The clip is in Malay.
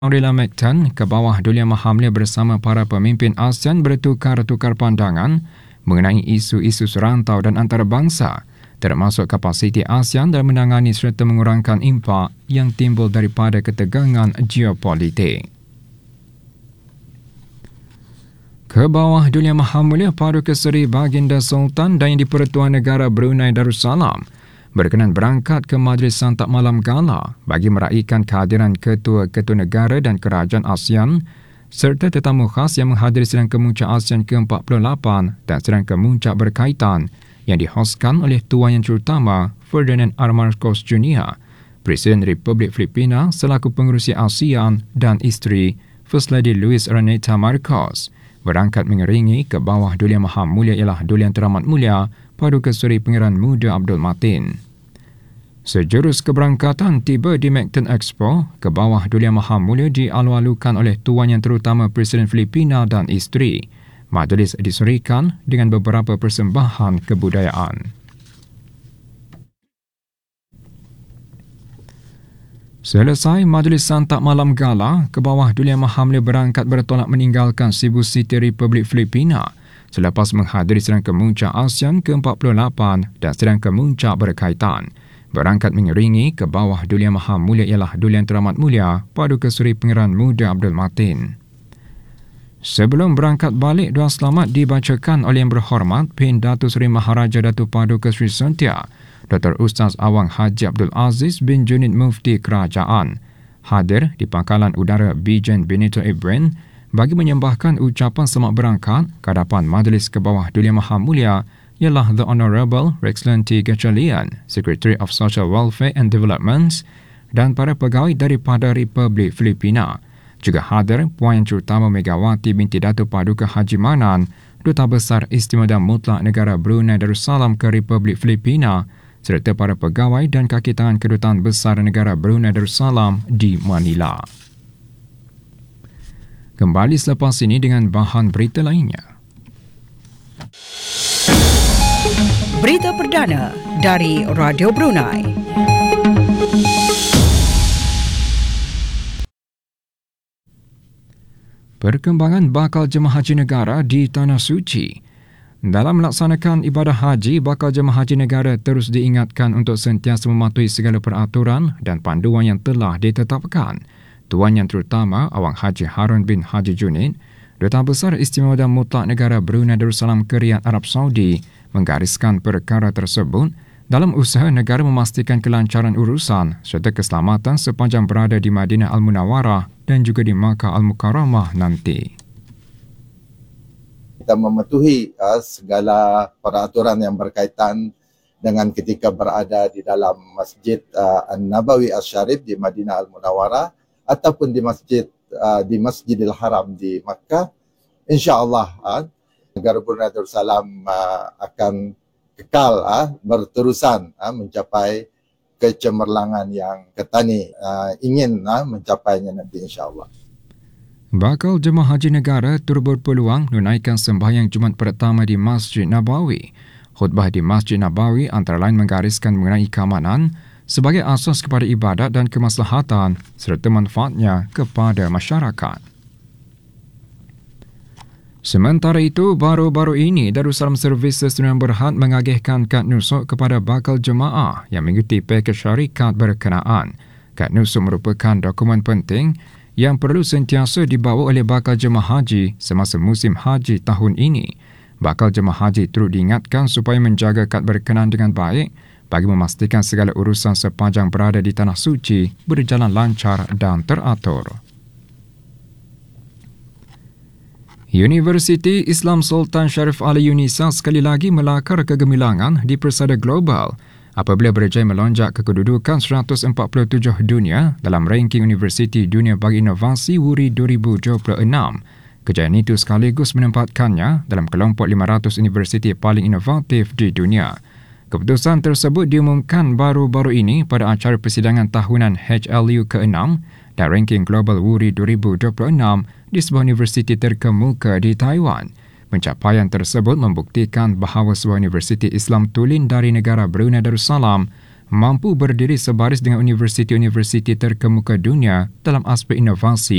Shangri-La Mactan ke bawah Duli Yang Maha Mulia bersama para pemimpin ASEAN bertukar-tukar pandangan mengenai isu-isu serantau dan antarabangsa, termasuk kapasiti ASEAN dalam menangani serta mengurangkan impak yang timbul daripada ketegangan geopolitik. Ke bawah Duli Yang Maha Mulia Paduka Seri Baginda Sultan dan Yang di-Pertuan Negara Brunei Darussalam berkenan berangkat ke Majlis Santap Malam Gala bagi meraihkan kehadiran ketua-ketua negara dan kerajaan ASEAN serta tetamu khas yang menghadiri sidang kemuncak ASEAN ke-48 dan sidang kemuncak berkaitan yang dihoskan oleh Tuan Yang Terutama Ferdinand R. Marcos Jr., Presiden Republik Filipina selaku pengerusi ASEAN dan isteri First Lady Luis Araneta Marcos berangkat mengiringi ke bawah Duli Yang Maha Mulia ialah Duli Yang Teramat Mulia Paduka Seri Pangeran Muda Abdul Matin. Sejurus keberangkatan tiba di Mactan Expo ke bawah Duli Yang Maha Mulia dialu-alukan oleh Tuan Yang Terutama Presiden Filipina dan isteri. Majlis diserikan dengan beberapa persembahan kebudayaan. Selesai Majlis Santap Malam Gala, ke bawah Duli Yang Maha Mulia berangkat bertolak meninggalkan Cebu City Republik Filipina selepas menghadiri sidang kemuncak ASEAN ke-48 dan sidang kemuncak berkaitan. Berangkat mengiringi ke bawah Duli Yang Maha Mulia ialah Duli Yang Teramat Mulia Paduka Seri Pangeran Muda Abdul Matin. Sebelum berangkat balik, doa selamat dibacakan oleh Yang Berhormat Pin Datuk Seri Maharaja Datuk Paduka Seri Sentia Dr. Ustaz Awang Haji Abdul Aziz bin Junid Mufti Kerajaan. Hadir di Pangkalan Udara Bijen Benito Ibrin bagi menyembahkan ucapan selamat berangkat ke hadapan Majlis ke bawah Duli Yang Maha Mulia ialah The Honourable Rexland T. Gatchalian, Secretary of Social Welfare and Development dan para pegawai daripada Republik Filipina. Juga hadir Puan Yang Terutama Megawati binti Datuk Paduka Haji Manan, Duta Besar Istimewa dan Mutlak Negara Brunei Darussalam ke Republik Filipina serta para pegawai dan kaki tangan Kedutaan Besar Negara Brunei Darussalam di Manila. Kembali selepas ini dengan bahan berita lainnya. Berita perdana dari Radio Brunei. Perkembangan bakal jemaah haji negara di Tanah Suci. Dalam melaksanakan ibadah haji, bakal jemaah haji negara terus diingatkan untuk sentiasa mematuhi segala peraturan dan panduan yang telah ditetapkan. Tuan Yang Terutama Awang Haji Harun bin Haji Junid, Duta Besar Istimewa dan Mutlak Negara Brunei Darussalam ke Riyadh, Arab Saudi, menggariskan perkara tersebut dalam usaha negara memastikan kelancaran urusan serta keselamatan sepanjang berada di Madinah Al-Munawwarah dan juga di Makkah Al-Mukarramah nanti. Kita mematuhi segala peraturan yang berkaitan dengan ketika berada di dalam Masjid An-Nabawi Asy-Syarif di Madinah Al-Munawwarah ataupun di Masjidil Haram di Makkah. InsyaAllah negara Brunei Darussalam akan kekal berterusan mencapai kecemerlangan yang Ketani ingin mencapainya nanti insyaAllah. Bakal jemaah haji negara turut berpeluang menunaikan sembahyang Jumaat pertama di Masjid Nabawi. Khutbah di Masjid Nabawi antara lain menggariskan mengenai keamanan sebagai asas kepada ibadat dan kemaslahatan serta manfaatnya kepada masyarakat. Sementara itu, baru-baru ini Darussalam Services Durian Berhad mengagihkan kad nusuk kepada bakal jemaah yang mengikuti pakej syarikat berkenaan. Kad nusuk merupakan dokumen penting yang perlu sentiasa dibawa oleh bakal jemaah haji semasa musim haji tahun ini. Bakal jemaah haji turut diingatkan supaya menjaga kad berkenaan dengan baik bagi memastikan segala urusan sepanjang berada di Tanah Suci berjalan lancar dan teratur. Universiti Islam Sultan Syarif Ali Yunisa sekali lagi melakar kegemilangan di persada global apabila berjaya melonjak ke kedudukan 147 dunia dalam ranking Universiti Dunia bagi Inovasi WURI 2026. Kejayaan itu sekaligus menempatkannya dalam kelompok 500 universiti paling inovatif di dunia. Keputusan tersebut diumumkan baru-baru ini pada acara persidangan tahunan HLU ke-6 dan ranking Global WURI 2026 di sebuah universiti terkemuka di Taiwan. Pencapaian tersebut membuktikan bahawa sebuah universiti Islam tulen dari negara Brunei Darussalam mampu berdiri sebaris dengan universiti-universiti terkemuka dunia dalam aspek inovasi